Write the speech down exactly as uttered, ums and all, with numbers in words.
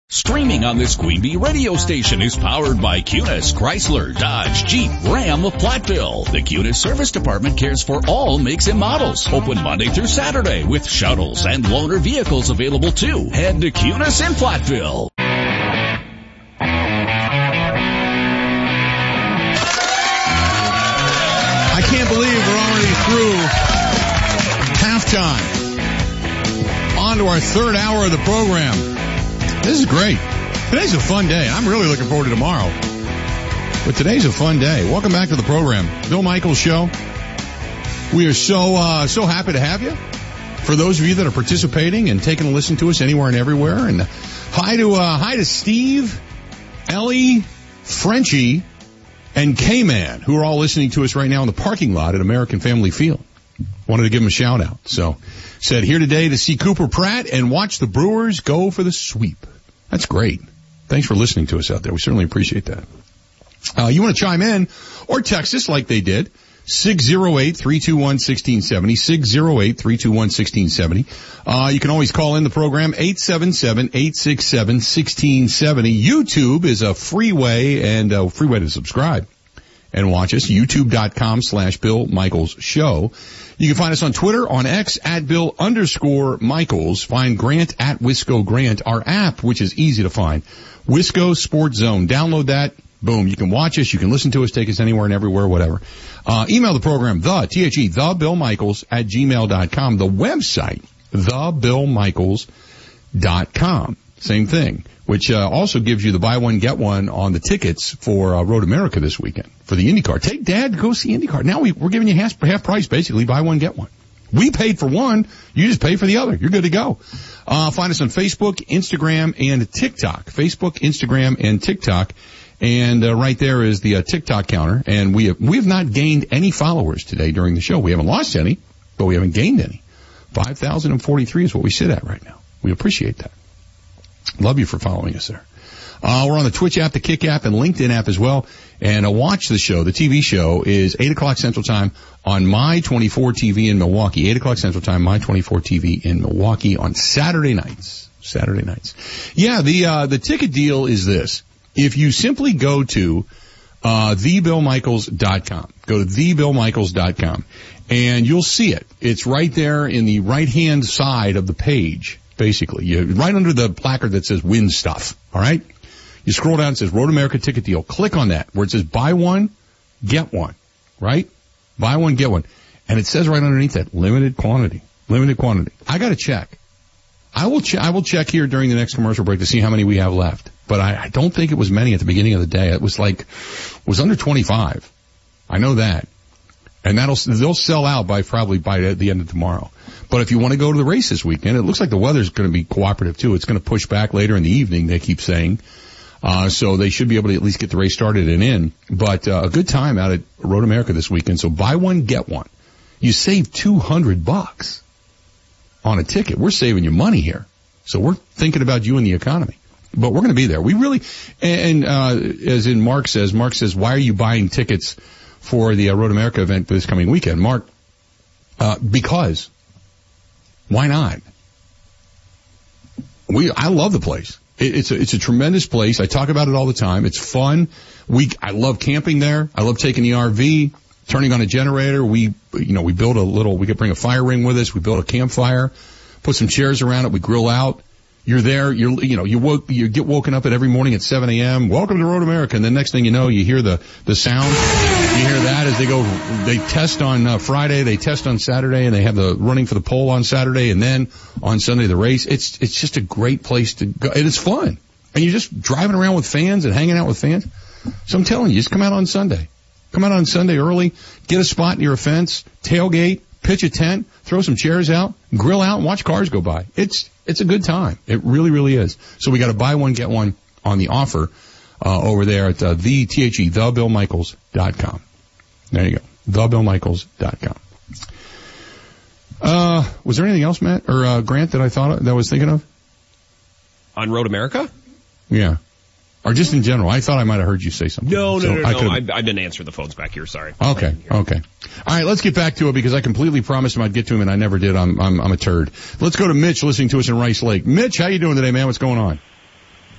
Streaming on this Queen Bee radio station is powered by Cunis, Chrysler, Dodge, Jeep, Ram of Platteville. The Cunis Service Department cares for all makes and models. Open Monday through Saturday with shuttles and loaner vehicles available too. Head to Cunis in Platteville. I can't believe we're already through halftime. On to our third hour of the program. This is great. Today's a fun day. I'm really looking forward to tomorrow. But today's a fun day. Welcome back to the program. Bill Michaels Show. We are so, uh, so happy to have you. For those of you that are participating and taking a listen to us anywhere and everywhere. And hi to, uh, hi to Steve, Ellie, Frenchie, and K-Man, who are all listening to us right now in the parking lot at American Family Field. Wanted to give them a shout out. So, said here today to see Cooper Pratt and watch the Brewers go for the sweep. That's great. Thanks for listening to us out there. We certainly appreciate that. Uh, you want to chime in or text us like they did. six oh eight, three two one, one six seven zero. six oh eight, three two one, one six seven zero. Uh, you can always call in the program eight seven seven, eight six seven, one six seven zero. YouTube is a free way and a free way to subscribe and watch us. YouTube.com slash Bill Michaels Show. You can find us on Twitter, on X, at Bill underscore Michaels. Find Grant at Wisco Grant. Our app, which is easy to find, Wisco Sports Zone. Download that. Boom. You can watch us. You can listen to us. Take us anywhere and everywhere, whatever. Uh, email the program, the, T H E, the Bill Michaels at gmail dot com. The website, the bill michaels dot com. Same thing, which uh, also gives you the buy one, get one on the tickets for uh, Road America this weekend for the IndyCar. Take Dad to go see IndyCar. Now we, we're giving you half, half price, basically, buy one, get one. We paid for one. You just pay for the other. You're good to go. Uh, find us on Facebook, Instagram, and TikTok. Facebook, Instagram, and TikTok. And uh, right there is the uh, TikTok counter. And we have, we have not gained any followers today during the show. We haven't lost any, but we haven't gained any. five thousand forty-three is what we sit at right now. We appreciate that. Love you for following us there. Uh, we're on the Twitch app, the Kick app, and LinkedIn app as well. And uh, watch the show. The T V show is eight o'clock Central Time on My twenty-four T V in Milwaukee. eight o'clock Central Time, My twenty-four T V in Milwaukee on Saturday nights. Saturday nights. Yeah, the uh, the ticket deal is this. If you simply go to uh the bill michaels dot com, go to the bill michaels dot com, and you'll see it. It's right there in the right-hand side of the page. Basically, you right under the placard that says win stuff, all right? You scroll down, it says Road America ticket deal. Click on that where it says buy one, get one, right? Buy one, get one. And it says right underneath that, limited quantity, limited quantity. I got to check. I will check, I will check here during the next commercial break to see how many we have left. But I, I don't think it was many at the beginning of the day. It was like, it was under twenty-five. I know that. And that'll, they'll sell out by probably by the end of tomorrow. But if you want to go to the race this weekend, it looks like the weather's going to be cooperative too. It's going to push back later in the evening, they keep saying. Uh, so they should be able to at least get the race started and in. But, uh, a good time out at Road America this weekend. So buy one, get one. You save two hundred bucks on a ticket. We're saving you money here. So we're thinking about you and the economy. But we're going to be there. We really, and, uh, as in Mark says, Mark says, why are you buying tickets for the uh, Road America event this coming weekend? Mark, uh, because. Why not? We, I love the place. It, it's a, it's a tremendous place. I talk about it all the time. It's fun. We, I love camping there. I love taking the R V, turning on a generator. We, you know, we build a little, we could bring a fire ring with us. We build a campfire, put some chairs around it. We grill out. You're there, you're, you know, you woke, you get woken up at every morning at seven a.m. Welcome to Road America. And then next thing you know, you hear the, the sound. You hear that as they go, they test on uh, Friday, they test on Saturday, and they have the running for the pole on Saturday, and then on Sunday the race. It's, it's just a great place to go. And it's fun. And you're just driving around with fans and hanging out with fans. So I'm telling you, just come out on Sunday. Come out on Sunday early, get a spot near a fence, tailgate, pitch a tent, throw some chairs out, grill out, and watch cars go by. It's, it's a good time. It really, really is. So we got to buy one, get one on the offer, uh, over there at, uh, the, T H E, the bill michaels dot com. There you go. the bill michaels dot com. Uh, was there anything else, Matt, or, uh, Grant that I thought, of, that I was thinking of? On Road America? Yeah. Or just in general. I thought I might have heard you say something. No, no, so no, no. I, no. I, I didn't answer the phones back here. Sorry. Okay, okay. All right, let's get back to it because I completely promised him I'd get to him and I never did. I'm, I'm, I'm a turd. Let's go to Mitch listening to us in Rice Lake. Mitch, how you doing today, man? What's going on?